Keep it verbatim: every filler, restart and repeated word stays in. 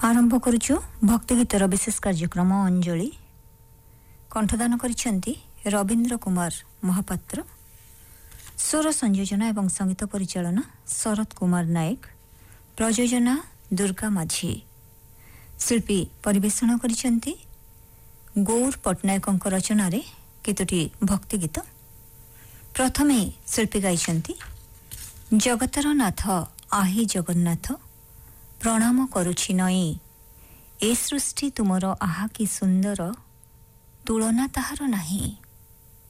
आरंभ करुचु भक्तिगीतर विशेष कार्यक्रम अंजलि कंठदान करिसेंती रवींद्र कुमार महापात्र, स्वर संयोजना एवं संगीत परिचालना शरद कुमार नायक, प्रयोजना दुर्गा माझी, शिल्पी परिवेषण करिसेंती गौर पट्टनायक रचना रे केतोटी भक्तिगीत। प्रथमे शिल्पी गाइसेंती जगतर नाथ आही जगन्नाथ प्रणाम करुछि नई ए सृष्टि तुमर आहा कि सुंदर तुलना ताहार नाही।